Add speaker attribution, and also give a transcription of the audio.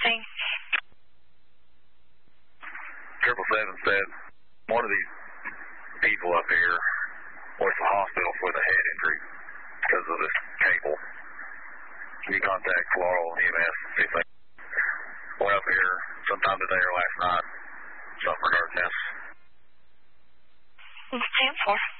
Speaker 1: 777 said one of these people up here was to the hospital with a head injury because of this cable. Can you contact Laurel EMS and see if they went up here sometime today or last night, something regarding this?
Speaker 2: What's it stand for?